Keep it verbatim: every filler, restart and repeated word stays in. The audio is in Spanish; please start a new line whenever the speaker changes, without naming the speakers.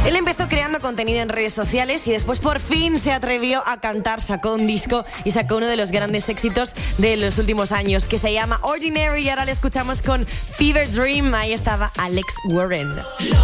Él empezó creando contenido en redes sociales y después por fin se atrevió a cantar, sacó un disco y sacó uno de los grandes éxitos de los últimos años, que se llama Ordinary, y ahora le escuchamos con Fever Dream. Ahí estaba Alex Warren.